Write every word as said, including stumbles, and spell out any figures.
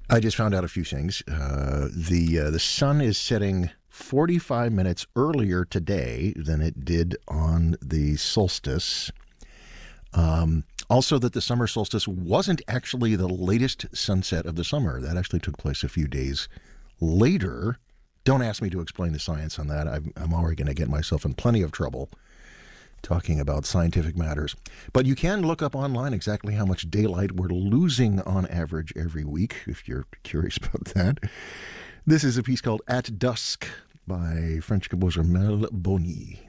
I just found out a few things. Uh, the uh, the sun is setting forty-five minutes earlier today than it did on the solstice. Um, also, that the summer solstice wasn't actually the latest sunset of the summer. That actually took place a few days later. Don't ask me to explain the science on that. I'm, I'm already going to get myself in plenty of trouble talking about scientific matters. But you can look up online exactly how much daylight we're losing on average every week, if you're curious about that. This is a piece called At Dusk by French composer Mel Boni.